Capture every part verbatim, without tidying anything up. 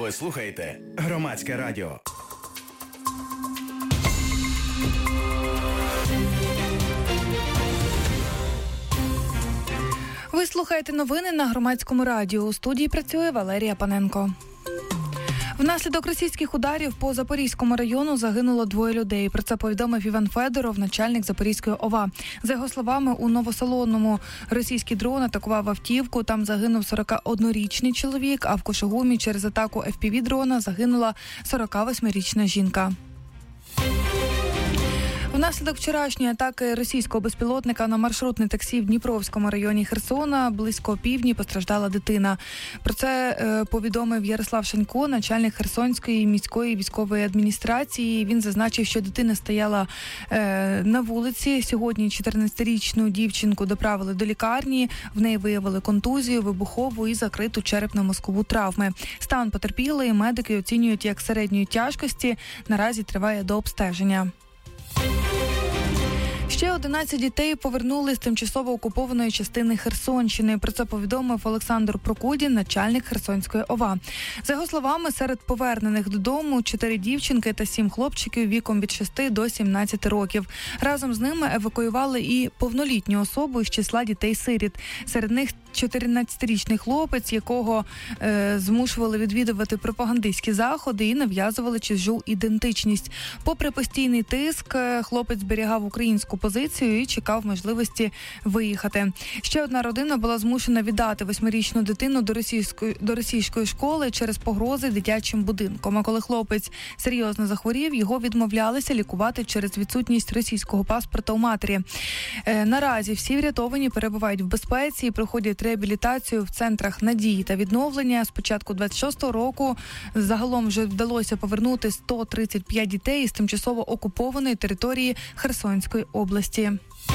Ви слухаєте Громадське радіо. Ви слухаєте новини на Громадському радіо. У студії працює Валерія Паненко. Внаслідок російських ударів по Запорізькому району загинуло двоє людей. Про це повідомив Іван Федоров, начальник Запорізької ОВА. За його словами, у Новосолоному російський дрон атакував автівку. Там загинув сорокаоднорічний чоловік, а в Кошугумі через атаку еф пі ві-дрона загинула сорокавосьмирічна жінка. Внаслідок вчорашньої атаки російського безпілотника на маршрутне таксі в Дніпровському районі Херсона близько півдні постраждала дитина. Про це е, повідомив Ярослав Шанько, начальник Херсонської міської військової адміністрації. Він зазначив, що дитина стояла е, на вулиці. Сьогодні чотирнадцятирічну дівчинку доправили до лікарні. В неї виявили контузію, вибухову і закриту черепно-мозкову травми. Стан потерпілої медики оцінюють як середньої тяжкості. Наразі триває дообстеження. Ще одинадцять дітей повернули з тимчасово окупованої частини Херсонщини. Про це повідомив Олександр Прокудін, начальник Херсонської ОВА. За його словами, серед повернених додому чотири дівчинки та сім хлопчиків віком від шести до сімнадцяти років. Разом з ними евакуювали і повнолітню особу із числа дітей-сиріт. Серед них чотирнадцятирічний хлопець, якого е, змушували відвідувати пропагандистські заходи і нав'язували чужу ідентичність. Попри постійний тиск, хлопець зберігав українську позицію і чекав можливості виїхати. Ще одна родина була змушена віддати восьмирічну дитину до російської, до російської школи через погрози дитячим будинком. А коли хлопець серйозно захворів, його відмовлялися лікувати через відсутність російського паспорта у матері. Е, наразі всі врятовані перебувають в безпеці і проходять реабілітацію в центрах надії та відновлення. З початку двадцять шостого року загалом вже вдалося повернути сто тридцять п'ять дітей із тимчасово окупованої території Херсонської області.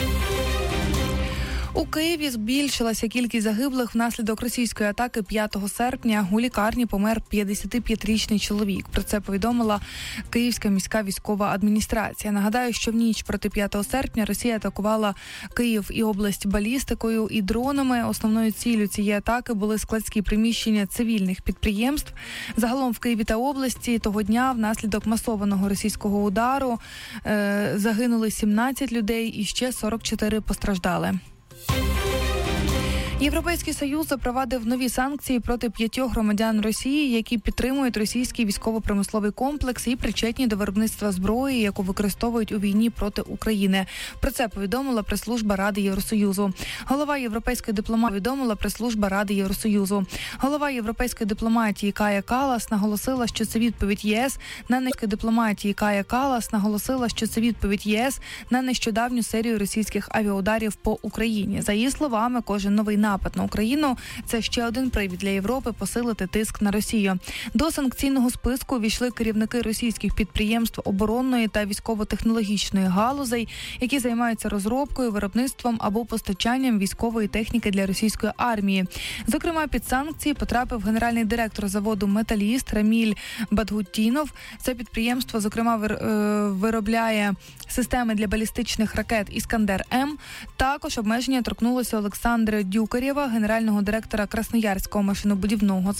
У Києві збільшилася кількість загиблих внаслідок російської атаки п'ятого серпня. У лікарні помер п'ятдесятип'ятирічний чоловік. Про це повідомила Київська міська військова адміністрація. Нагадаю, що в ніч проти п'ятого серпня Росія атакувала Київ і область балістикою і дронами. Основною ціллю цієї атаки були складські приміщення цивільних підприємств. Загалом в Києві та області того дня внаслідок масованого російського удару е- загинули сімнадцять людей і ще сорок чотири постраждали. Європейський Союз запровадив нові санкції проти п'ятьох громадян Росії, які підтримують російський військово-промисловий комплекс і причетні до виробництва зброї, яку використовують у війні проти України. Про це повідомила прес-служба Ради Євросоюзу. Голова європейської дипломатії повідомила прес-служба Ради Євросоюзу. Голова європейської дипломатії Кая Каллас наголосила, що це відповідь ЄС на низької дипломатії Кая Каллас наголосила, що це відповідь ЄС на нещодавню серію російських авіаударів по Україні. За її словами, кожен новий напад Напад на Україну – це ще один привід для Європи посилити тиск на Росію. До санкційного списку війшли керівники російських підприємств оборонної та військово-технологічної галузей, які займаються розробкою, виробництвом або постачанням військової техніки для російської армії. Зокрема, під санкції потрапив генеральний директор заводу «Металіст» Раміль Бадгутдінов. Це підприємство, зокрема, виробляє системи для балістичних ракет «Іскандер-М». Також обмеження торкнулося Олександра Дюкарєва, генерального директора Красноярського машинобудівного